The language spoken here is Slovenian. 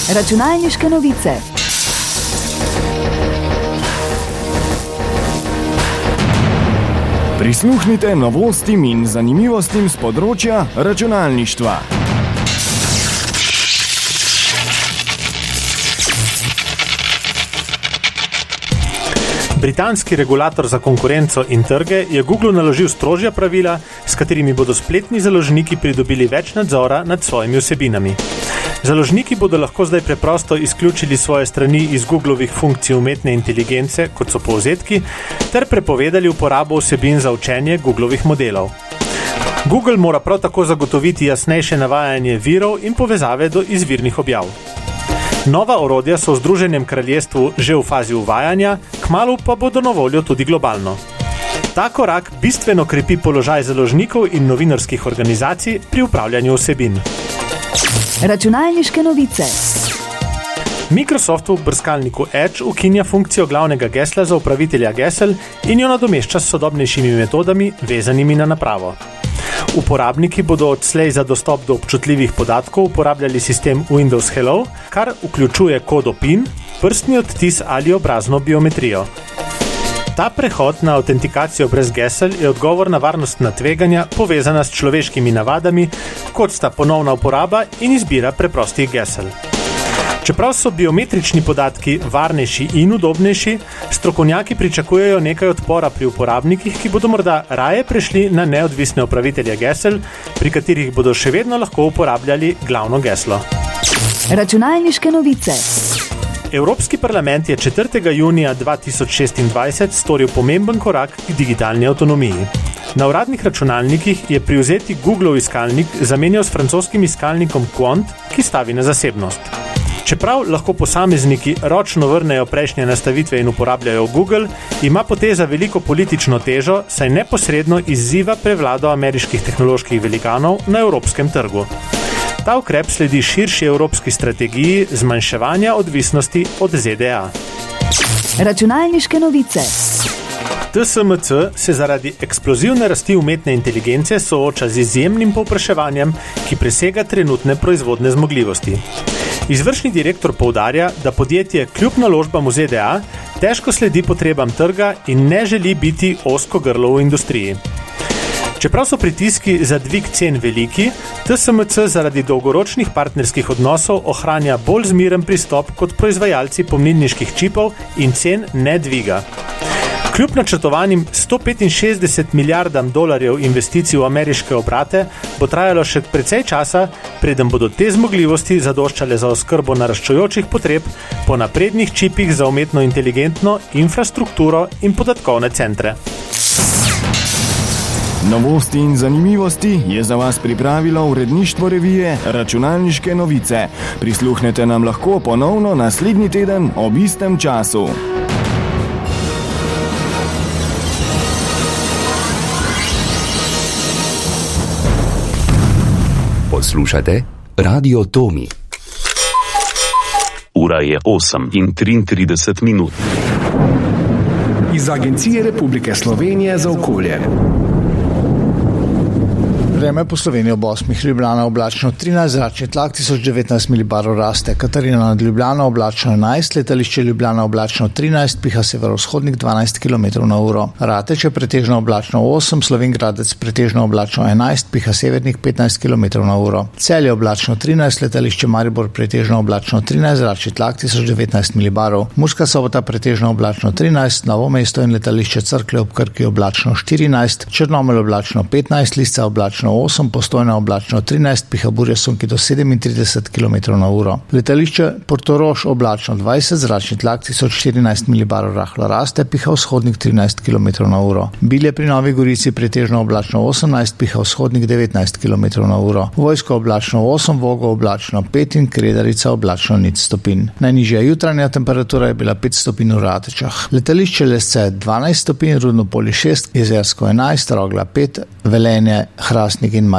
Računalniške novice. Prisluhnite novostim in zanimivostim z področja računalništva. Britanski regulator za konkurenco in trge je Google naložil strožja pravila, s katerimi bodo spletni založniki pridobili več nadzora nad svojimi vsebinami. Založniki bodo lahko zdaj preprosto izključili svoje strani iz Googlovih funkcij umetne inteligence, kot so povzetki, ter prepovedali uporabo vsebin za učenje Googlovih modelov. Google mora prav tako zagotoviti jasnejše navajanje virov in povezave do izvirnih objav. Nova orodja so v Združenem kraljestvu že v fazi uvajanja, kmalu pa bodo na voljo tudi globalno. Ta korak bistveno krepi položaj založnikov in novinarskih organizacij pri upravljanju vsebin. Računalniške novice. Microsoft v brskalniku Edge ukinja funkcijo glavnega gesla za upravitelja gesel in jo nadomešča s sodobnejšimi metodami, vezanimi na napravo. Uporabniki bodo odslej za dostop do občutljivih podatkov uporabljali sistem Windows Hello, kar vključuje kodo PIN, prstni odtis ali obrazno biometrijo. Ta prehod na avtentikacijo brez gesel je odgovor na varnostna tveganja povezana s človeškimi navadami, kot sta ponovna uporaba in izbira preprostih gesel. Čeprav so biometrični podatki varnejši in udobnejši, strokovnjaki pričakujejo nekaj odpora pri uporabnikih, ki bodo morda raje prešli na neodvisne upravitelje gesel, pri katerih bodo še vedno lahko uporabljali glavno geslo. Računalniške novice. Evropski parlament je 4. junija 2026 storil pomemben korak k digitalni avtonomiji. Na uradnih računalnikih je privzeti Googlov iskalnik zamenjal s francoskim iskalnikom Quant, ki stavi na zasebnost. Čeprav lahko posamezniki ročno vrnejo prejšnje nastavitve in uporabljajo Google, ima poteza veliko politično težo, saj neposredno izziva prevlado ameriških tehnoloških velikanov na evropskem trgu. Ta ukrep sledi širši evropski strategiji zmanjševanja odvisnosti od ZDA. Računalniške novice. TSMC se zaradi eksplozivne rasti umetne inteligence sooča z izjemnim povpraševanjem, ki presega trenutne proizvodne zmogljivosti. Izvršni direktor poudarja, da podjetje kljub naložbam v ZDA težko sledi potrebam trga in ne želi biti ozko grlo v industriji. Čeprav so pritiski za dvig cen veliki, TSMC zaradi dolgoročnih partnerskih odnosov ohranja bolj zmiren pristop kot proizvajalci pomnilniških čipov in cen ne dviga. Kljub načrtovanim $165 milijardam investicij v ameriške obrate bo trajalo še precej časa, preden bodo te zmogljivosti zadoščale za oskrbo naraščajočih potreb po naprednih čipih za umetno inteligentno infrastrukturo in podatkovne centre. Novosti in zanimivosti je za vas pripravilo uredništvo revije Računalniške novice. Prisluhnete nam lahko ponovno naslednji teden ob istem času. Poslušate Radio Tomi. Ura je 8:33. Iz Agencije Republike Slovenije za okolje. Vreme po Sloveniji ob 8. Ljubljana oblačno 13, zračni tlak 1019 milibarov raste, Katarina nad Ljubljano oblačno 11, letališče Ljubljana oblačno 13, piha severovzhodnik 12 km/h. Rateče pretežno oblačno 8, Slovenjgradec pretežno oblačno 11, piha severnik 15 km/h. Celje oblačno 13, letališče Maribor pretežno oblačno 13, zračni tlak 1019 milibarov. Murska Sobota pretežno oblačno 13, Novo mesto in letališče Cerklje ob Krki oblačno 14, Črnomelj oblačno 15, Lisca oblačno 8, Postojna oblačno 13, piha burje sunki do 37 km/h. Letališče Portorož oblačno 20, zračni tlak 1014 milibarov rahlo raste, piha vzhodnik 13 km/h. Bilje pri Novi Gorici pretežno oblačno 18, piha vzhodnik 19 km/h. Vojsko oblačno 8, Vogo oblačno 5 in Kredarica oblačno 0 stopinj. Najnižja jutranja temperatura je bila 5 stopinj v Ratečah. Letališče Lesce 12 stopinj, Rudno Polje 6, Jezersko 11, Rogla 5, Velenje, Hrastnik in